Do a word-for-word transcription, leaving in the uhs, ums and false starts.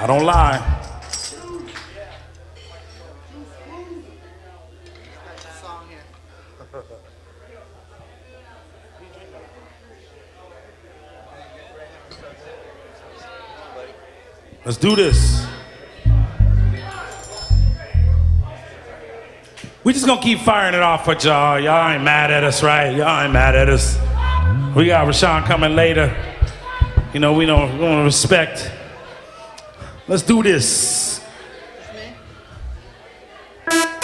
I don't lie. Let's do this. We just gonna keep firing it off for y'all. Y'all ain't mad at us, right? Y'all ain't mad at us. We got Rashawn coming later. You know, we don't, we don't respect. Let's do this.